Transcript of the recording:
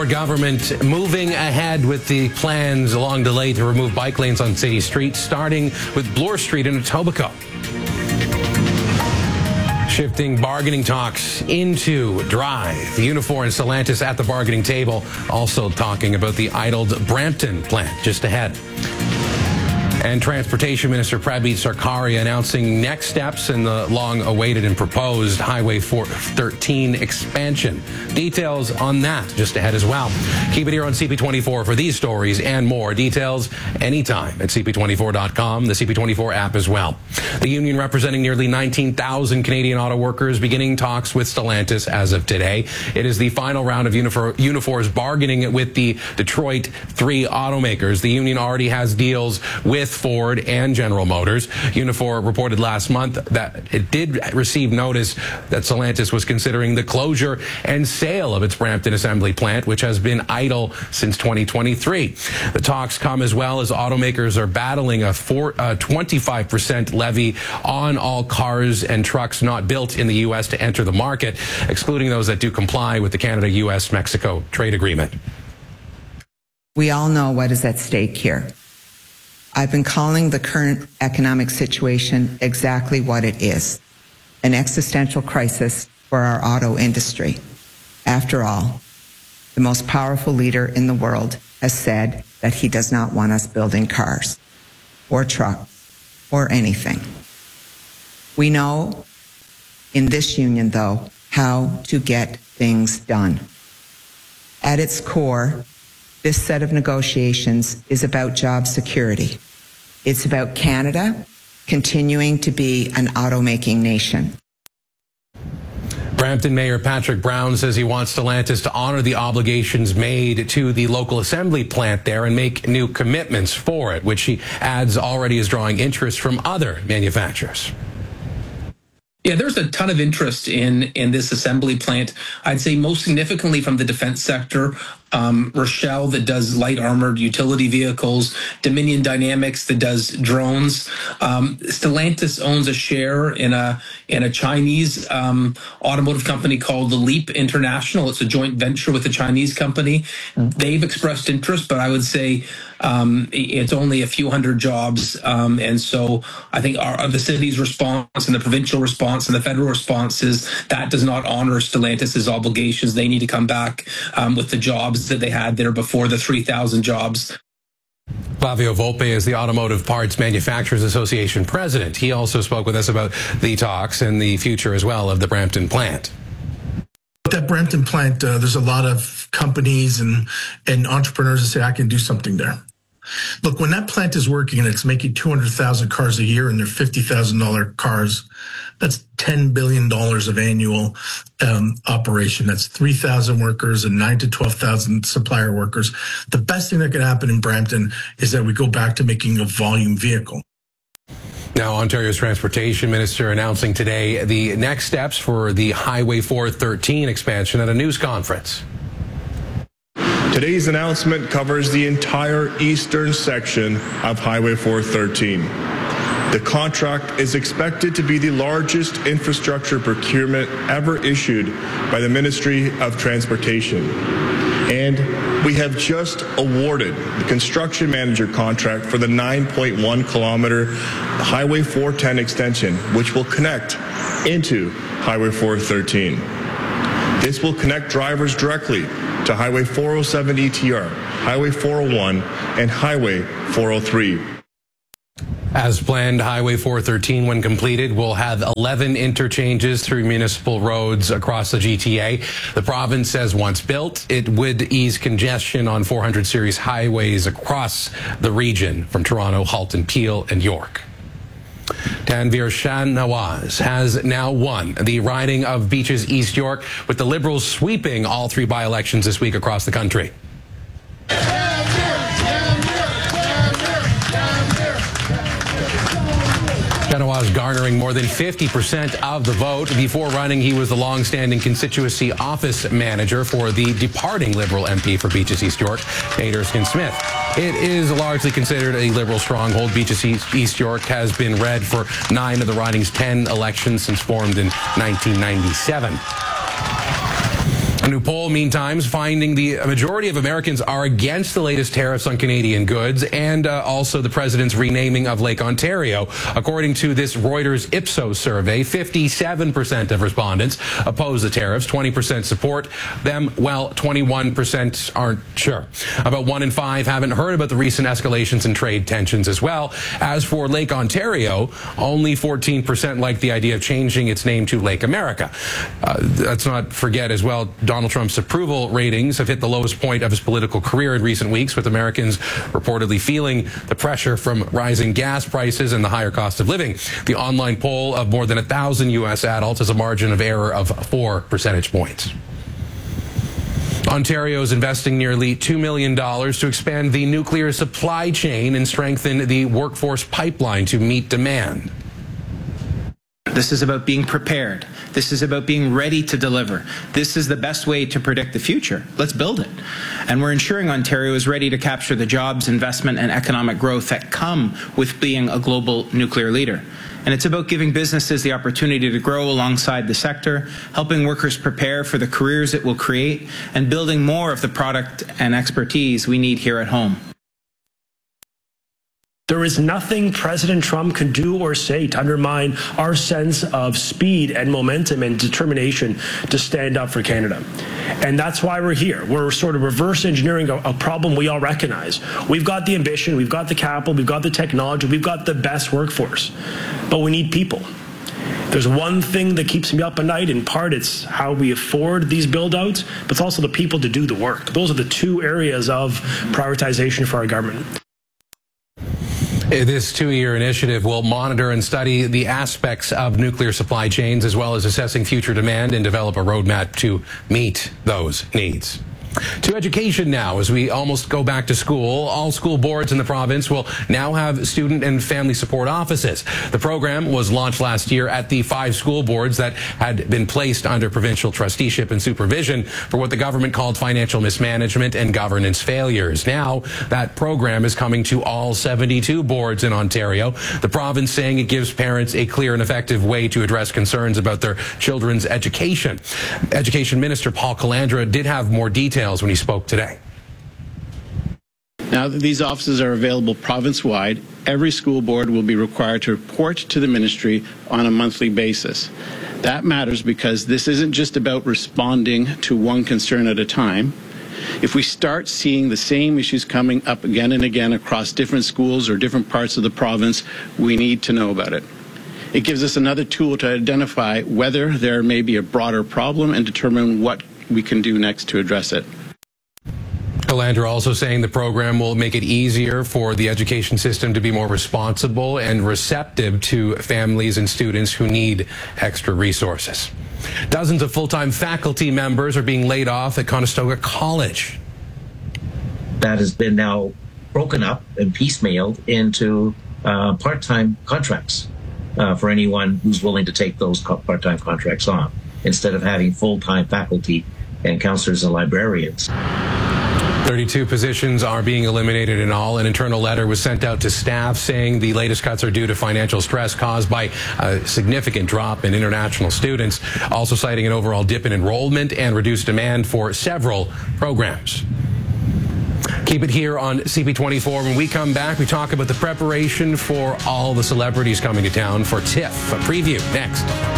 Ford government moving ahead with the plans long delayed to remove bike lanes on city streets, starting with Bloor Street in Etobicoke. Shifting bargaining talks into Drive. Unifor and Stellantis at the bargaining table, also talking about the idled Brampton plant just ahead. And Transportation Minister Prabhat Sarkaria announcing next steps in the long-awaited and proposed Highway 413 expansion. Details on that just ahead as well. Keep it here on CP24 for these stories and more. Details anytime at CP24.com, the CP24 app as well. The union representing nearly 19,000 Canadian auto workers beginning talks with Stellantis as of today. It is the final round of Unifor's bargaining with the Detroit 3 automakers. The union already has deals with Ford and General Motors. Unifor reported last month that it did receive notice that Stellantis was considering the closure and sale of its Brampton assembly plant, which has been idle since 2023. The talks come as well as automakers are battling a 25% levy on all cars and trucks not built in the U.S. to enter the market, excluding those that do comply with the Canada-U.S.-Mexico trade agreement. We all know what is at stake here. I've been calling the current economic situation exactly what it is, an existential crisis for our auto industry. After all, the most powerful leader in the world has said that he does not want us building cars or trucks or anything. We know in this union, though, how to get things done. At its core, this set of negotiations is about job security. It's about Canada continuing to be an automaking nation. Brampton Mayor Patrick Brown says he wants Stellantis to honor the obligations made to the local assembly plant there and make new commitments for it, which he adds already is drawing interest from other manufacturers. Yeah, there's a ton of interest in this assembly plant. I'd say most significantly from the defense sector. Rochelle that does light armored utility vehicles, Dominion Dynamics that does drones. Stellantis owns a share in a Chinese automotive company called the Leap International. It's a joint venture with a Chinese company. They've expressed interest, but I would say it's only a few hundred jobs. And so I think the city's response and the provincial response and the federal response is that does not honor Stellantis' obligations. They need to come back with the jobs that they had there before, the 3,000 jobs. Flavio Volpe is the Automotive Parts Manufacturers Association president. He also spoke with us about the talks and the future as well of the Brampton plant. That Brampton plant, there's a lot of companies and entrepreneurs that say, I can do something there. Look, when that plant is working and it's making 200,000 cars a year and they're $50,000 cars, that's $10 billion of annual operation. That's 3,000 workers and 9,000 to 12,000 supplier workers. The best thing that could happen in Brampton is that we go back to making a volume vehicle. Now, Ontario's Transportation Minister announcing today the next steps for the Highway 413 expansion at a news conference. Today's announcement covers the entire eastern section of Highway 413. The contract is expected to be the largest infrastructure procurement ever issued by the Ministry of Transportation. And we have just awarded the construction manager contract for the 9.1 kilometer Highway 410 extension, which will connect into Highway 413. This will connect drivers directly to Highway 407 ETR, Highway 401, and Highway 403. As planned, Highway 413, when completed, will have 11 interchanges through municipal roads across the GTA. The province says once built, it would ease congestion on 400 series highways across the region from Toronto, Halton, Peel, and York. Tanveer Shahnawaz has now won the riding of Beaches East York, with the Liberals sweeping all 3 by-elections this week across the country. Shahnawaz garnering more than 50% of the vote. Before running, he was the long-standing constituency office manager for the departing Liberal MP for Beaches East York, Nate Erskine-Smith. It is largely considered a Liberal stronghold. Beaches East York has been red for 9 of the riding's 10 elections since formed in 1997. A new poll, meantime, finding the majority of Americans are against the latest tariffs on Canadian goods and also the president's renaming of Lake Ontario. According to this Reuters Ipsos survey, 57% of respondents oppose the tariffs, 20% support them, while 21% aren't sure. About 1 in 5 haven't heard about the recent escalations in trade tensions as well. As for Lake Ontario, only 14% like the idea of changing its name to Lake America. Let's not forget as well, Donald Trump's approval ratings have hit the lowest point of his political career in recent weeks, with Americans reportedly feeling the pressure from rising gas prices and the higher cost of living. The online poll of more than 1,000 U.S. adults has a margin of error of 4 percentage points. Ontario is investing nearly $2 million to expand the nuclear supply chain and strengthen the workforce pipeline to meet demand. This is about being prepared. This is about being ready to deliver. This is the best way to predict the future. Let's build it. And we're ensuring Ontario is ready to capture the jobs, investment, and economic growth that come with being a global nuclear leader. And it's about giving businesses the opportunity to grow alongside the sector, helping workers prepare for the careers it will create, and building more of the product and expertise we need here at home. There is nothing President Trump can do or say to undermine our sense of speed and momentum and determination to stand up for Canada. And that's why we're here. We're sort of reverse engineering a problem we all recognize. We've got the ambition, we've got the capital, we've got the technology, we've got the best workforce, but we need people. There's one thing that keeps me up at night. In part, it's how we afford these build-outs, but it's also the people to do the work. Those are the two areas of prioritization for our government. This 2-year initiative will monitor and study the aspects of nuclear supply chains, as well as assessing future demand and develop a roadmap to meet those needs. To education now, as we almost go back to school. All school boards in the province will now have student and family support offices. The program was launched last year at the 5 school boards that had been placed under provincial trusteeship and supervision for what the government called financial mismanagement and governance failures. Now that program is coming to all 72 boards in Ontario. The province saying it gives parents a clear and effective way to address concerns about their children's education. Education Minister Paul Calandra did have more details when he spoke today. Now that these offices are available province-wide, every school board will be required to report to the ministry on a monthly basis. That matters because this isn't just about responding to one concern at a time. If we start seeing the same issues coming up again and again across different schools or different parts of the province, we need to know about it. It gives us another tool to identify whether there may be a broader problem and determine what we can do next to address it. Calandra also saying the program will make it easier for the education system to be more responsible and receptive to families and students who need extra resources. Dozens of full-time faculty members are being laid off at Conestoga College. That has been now broken up and piecemealed into part-time contracts for anyone who's willing to take those part-time contracts on, instead of having full-time faculty and counselors and librarians. 32 positions are being eliminated in all. An internal letter was sent out to staff saying the latest cuts are due to financial stress caused by a significant drop in international students, also citing an overall dip in enrollment and reduced demand for several programs. Keep it here on CP24. When we come back, we talk about the preparation for all the celebrities coming to town for TIFF. A preview next.